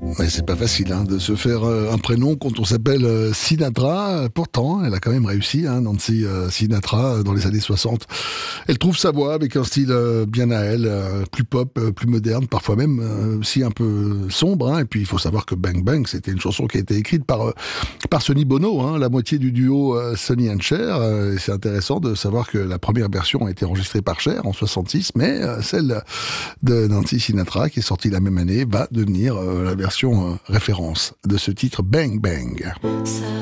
Ouais, c'est pas facile de se faire un prénom quand on s'appelle Sinatra. Pourtant, elle a quand même réussi, Nancy Sinatra, dans les années 60. Elle trouve sa voix avec un style bien à elle, plus pop, plus moderne, parfois même aussi un peu sombre. Et puis, il faut savoir que Bang Bang, c'était une chanson qui a été écrite par Sonny Bono, la moitié du duo Sonny and Cher. Et c'est intéressant de savoir que la première version a été enregistrée par Cher en 66, mais celle de Nancy Sinatra, qui est sortie la même année, va devenir la version référence de ce titre Bang Bang.